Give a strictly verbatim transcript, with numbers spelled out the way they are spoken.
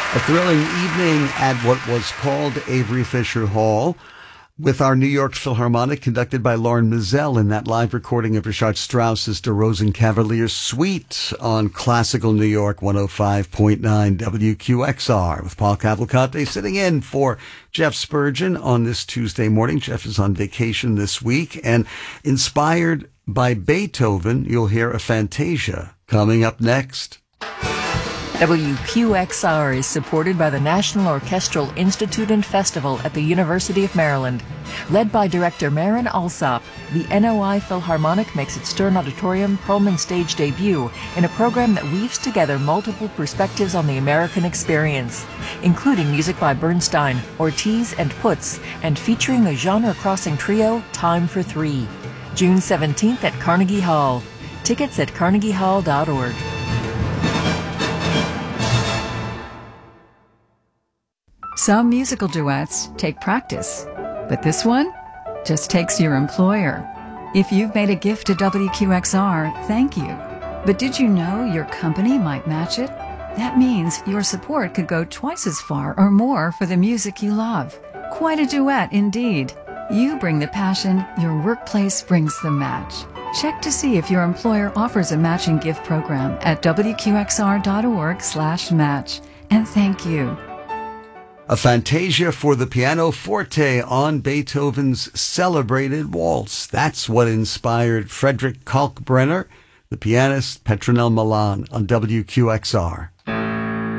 A thrilling evening at what was called Avery Fisher Hall with our New York Philharmonic conducted by Lauren Mizell in that live recording of Richard Strauss's De Rosenkavalier Suite on Classical New York one oh five point nine W Q X R with Paul Cavalcante sitting in for Jeff Spurgeon on this Tuesday morning. Jeff is on vacation this week, and inspired by Beethoven, you'll hear a Fantasia coming up next. W Q X R is supported by the National Orchestral Institute and Festival at the University of Maryland. Led by director Marin Alsop, the N O I Philharmonic makes its Stern Auditorium Pullman stage debut in a program that weaves together multiple perspectives on the American experience, including music by Bernstein, Ortiz, and Putz, and featuring the genre-crossing trio Time for Three. June seventeenth at Carnegie Hall. Tickets at carnegie hall dot org. Some musical duets take practice, but this one just takes your employer. If you've made a gift to W Q X R, thank you. But did you know your company might match it? That means your support could go twice as far or more for the music you love. Quite a duet indeed. You bring the passion, your workplace brings the match. Check to see if your employer offers a matching gift program at W Q X R dot org slash match. And thank you. A Fantasia for the pianoforte on Beethoven's celebrated waltz. That's what inspired Frederick Kalkbrenner, the pianist, Petronelle Milan on W Q X R.